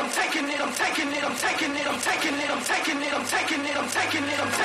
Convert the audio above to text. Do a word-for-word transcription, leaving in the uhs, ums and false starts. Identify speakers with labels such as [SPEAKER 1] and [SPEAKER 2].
[SPEAKER 1] taking it, I'm taking it, I'm taking it, I'm taking it, I'm taking it, I'm taking it, I'm taking it, I'm taking it, I'm